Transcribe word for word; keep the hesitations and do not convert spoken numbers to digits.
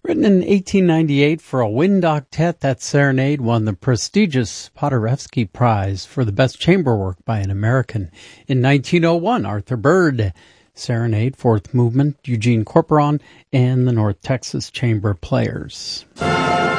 Written in eighteen ninety-eight for a wind octet, that serenade won the prestigious Paderewski Prize for the best chamber work by an American. In nineteen oh one, Arthur Byrd, Serenade, Fourth Movement, Eugene Corporon, and the North Texas Chamber Players.